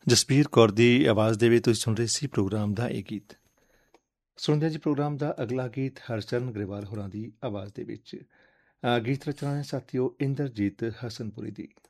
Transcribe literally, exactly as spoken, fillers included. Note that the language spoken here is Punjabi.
ਜਸਬੀਰ ਕੌਰ ਦੀ ਆਵਾਜ਼ ਦੇ ਵਿੱਚ ਤੁਸੀਂ ਸੁਣ ਰਹੇ ਸੀ ਪ੍ਰੋਗਰਾਮ ਦਾ ਇਹ ਗੀਤ। ਸੁਣਦੇ ਜੀ ਪ੍ਰੋਗਰਾਮ ਦਾ ਅਗਲਾ ਗੀਤ ਹਰਚਰਨ ਗਰੇਵਾਲ ਹੋਰਾਂ ਦੀ ਆਵਾਜ਼ ਦੇ ਵਿੱਚ। ਅ, ਗੀਤ ਰਚਨਾ ਹੈ ਸਾਥੀਓ ਇੰਦਰਜੀਤ ਹਸਨਪੁਰੀ ਦੀ।